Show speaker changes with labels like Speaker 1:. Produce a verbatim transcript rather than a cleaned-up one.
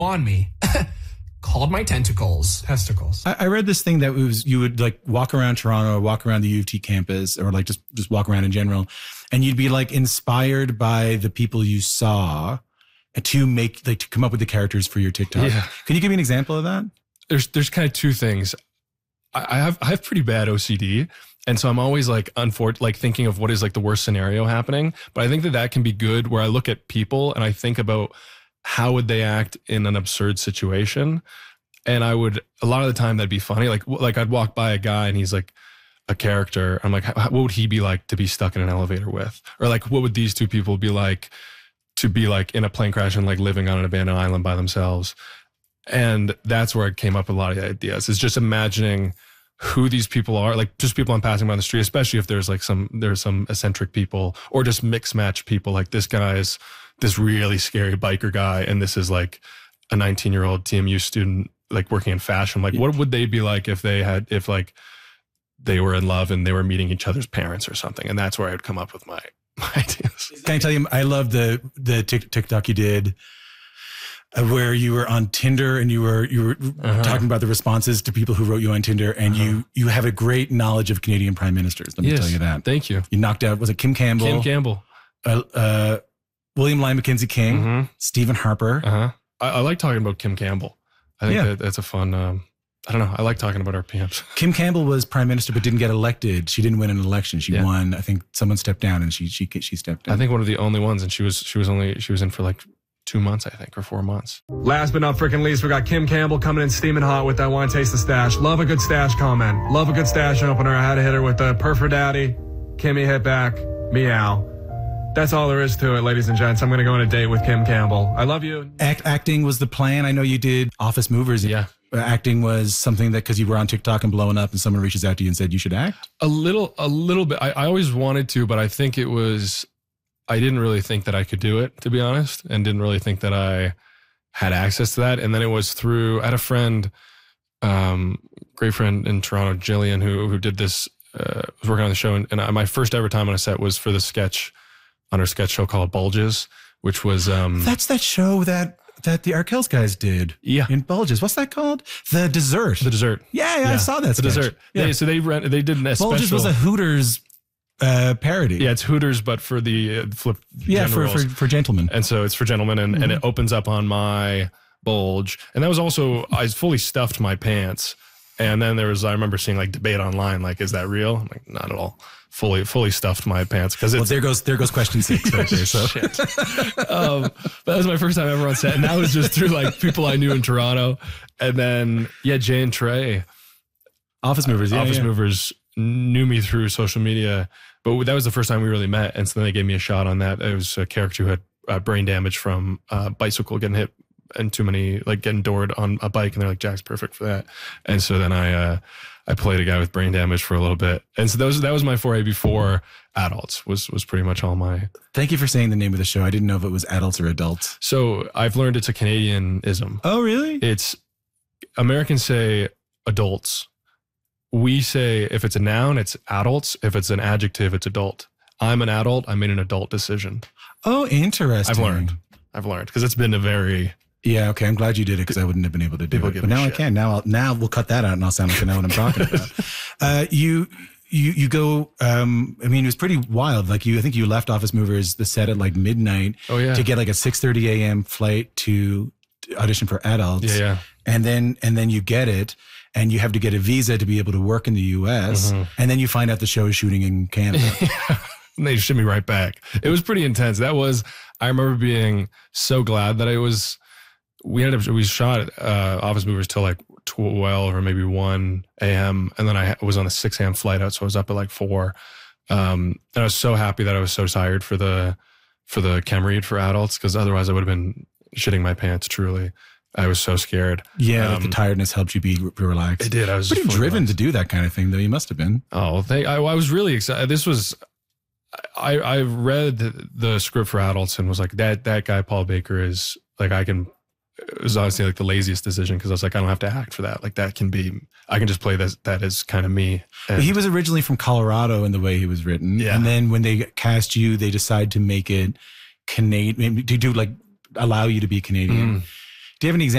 Speaker 1: on me called my tentacles testicles.
Speaker 2: I, I read this thing that was you would like walk around Toronto or walk around the U of T campus or like just, just walk around in general. And you'd be like inspired by the people you saw to make, like to come up with the characters for your TikTok.
Speaker 3: Yeah.
Speaker 2: Can you give me an example of that?
Speaker 3: There's, there's kind of two things. I, I have, I have pretty bad O C D. And so I'm always like, unfor- like thinking of what is like the worst scenario happening. But I think that that can be good where I look at people and I think about how would they act in an absurd situation. And I would, a lot of the time that'd be funny. Like, like I'd walk by a guy and he's like a character. I'm like, what would he be like to be stuck in an elevator with? Or like, what would these two people be like to be like in a plane crash and like living on an abandoned island by themselves? And that's where I came up with a lot of ideas. Is just imagining who these people are, like just people I'm passing by on the street, especially if there's like some, there's some eccentric people or just mix match people. Like this guy is this really scary biker guy. And this is like a nineteen year old T M U student, like working in fashion. Like what would they be like if they had, if like they were in love and they were meeting each other's parents or something? And that's where I would come up with my, my ideas.
Speaker 2: Can I tell you, I love the, the TikTok you did Uh, where you were on Tinder and you were you were uh-huh. talking about the responses to people who wrote you on Tinder, and uh-huh. you you have a great knowledge of Canadian prime ministers. Let me
Speaker 3: yes,
Speaker 2: tell you that.
Speaker 3: Thank you.
Speaker 2: You knocked out, was it Kim Campbell?
Speaker 3: Kim Campbell.
Speaker 2: Uh, uh, William Lyon Mackenzie King, mm-hmm. Stephen Harper.
Speaker 3: Uh-huh. I, I like talking about Kim Campbell. I think yeah. that, that's a fun, um, I don't know. I like talking about our P Ms.
Speaker 2: Kim Campbell was prime minister but didn't get elected. She didn't win an election. She yeah. won, I think someone stepped down and she she she stepped down.
Speaker 3: I think one of the only ones, and she was she was only, she was in for like two months, I think, or four months.
Speaker 4: Last but not freaking least, we got Kim Campbell coming in steaming hot with that "Want to Taste the Stash." Love a good stash comment. Love a good stash opener. I had to hit her with the "Per for Daddy." Kimmy hit back. Meow. That's all there is to it, ladies and gents. I'm going to go on a date with Kim Campbell. I love you.
Speaker 2: Act, acting was the plan. I know you did Office Movers.
Speaker 3: Yeah.
Speaker 2: Acting was something that, because you were on TikTok and blowing up and someone reaches out to you and said you should act?
Speaker 3: A little, a little bit. I, I always wanted to, but I think it was... I didn't really think that I could do it, to be honest, and didn't really think that I had access to that. And then it was through, I had a friend, um, great friend in Toronto, Jillian, who who did this, uh, was working on the show. And, and I, my first ever time on a set was for the sketch, on her sketch show called Bulges, which was... Um,
Speaker 2: That's that show that that the Arkell's guys did.
Speaker 3: Yeah.
Speaker 2: In Bulges. What's that called? The Dessert.
Speaker 3: The Dessert.
Speaker 2: Yeah, yeah, yeah. I saw that
Speaker 3: The
Speaker 2: sketch.
Speaker 3: Dessert.
Speaker 2: Yeah.
Speaker 3: They, so they rent, they did a
Speaker 2: Bulges
Speaker 3: special.
Speaker 2: was a Hooters uh, parody.
Speaker 3: Yeah, it's Hooters, but for the uh, flip.
Speaker 2: Yeah, for, for for gentlemen.
Speaker 3: And so it's for gentlemen, and, mm-hmm. and it opens up on my bulge. And that was also, I fully stuffed my pants. And then there was, I remember seeing like debate online, like, is that real? I'm like, not at all. Fully, fully stuffed my pants because
Speaker 2: well, there goes, there goes question six right there. So,
Speaker 3: Shit. um, but that was my first time ever on set, and that was just through like people I knew in Toronto, and then yeah, Jay and Trey,
Speaker 2: Office Movers, yeah,
Speaker 3: Office
Speaker 2: yeah.
Speaker 3: Movers knew me through social media, but that was the first time we really met, and so then they gave me a shot on that. It was a character who had uh, brain damage from a bicycle getting hit and too many, like getting doored on a bike, and they're like, Jack's perfect for that, and so then I. Uh, I played a guy with brain damage for a little bit. And so that was, that was my foray before adults was, was pretty much all my...
Speaker 2: Thank you for saying the name of the show. I didn't know if it was adults or adults.
Speaker 3: So I've learned it's a Canadianism.
Speaker 2: Oh, really?
Speaker 3: It's, Americans say adults. We say, if it's a noun, it's adults. If it's an adjective, it's adult. I'm an adult. I made an adult decision.
Speaker 2: Oh, interesting.
Speaker 3: I've learned. I've learned because it's been a very...
Speaker 2: Yeah, okay. I'm glad you did it because I wouldn't have been able to do it. But now
Speaker 3: shit.
Speaker 2: I can. Now I'll, now we'll cut that out and I'll sound like I know what I'm talking about. Uh, you you you go. Um, I mean, it was pretty wild. Like you, I think you left Office Movers the set at like midnight.
Speaker 3: Oh yeah.
Speaker 2: To get like a six thirty a.m. flight to audition for adults.
Speaker 3: Yeah, yeah.
Speaker 2: And then and then you get it, and you have to get a visa to be able to work in the U S. Mm-hmm. And then you find out the show is shooting in Canada.
Speaker 3: Yeah. And they ship me right back. It was pretty intense. That was. I remember being so glad that I was. We ended up, we shot uh, Office Movers till like twelve or maybe one a.m. And then I was on the six a.m. flight out. So I was up at like four. Um, and I was so happy that I was so tired for the, for the chem read for adults. Cause otherwise I would have been shitting my pants. Truly. I was so scared.
Speaker 2: Yeah.
Speaker 3: Um,
Speaker 2: like the tiredness helped you be, be relaxed.
Speaker 3: It did. I was
Speaker 2: pretty driven
Speaker 3: relaxed.
Speaker 2: to do that kind of thing though. You must've been.
Speaker 3: Oh, they, I, I was really excited. This was, I, I read the script for adults and was like, that, that guy, Paul Baker is like, I can, it was honestly like the laziest decision because I was like, I don't have to act for that. Like that can be, I can just play that. That is kind of me. And
Speaker 2: he was originally from Colorado in the way he was written.
Speaker 3: Yeah.
Speaker 2: And then when they cast you, they decide to make it Canadian, to do like allow you to be Canadian.
Speaker 3: Mm.
Speaker 2: Do you have an example?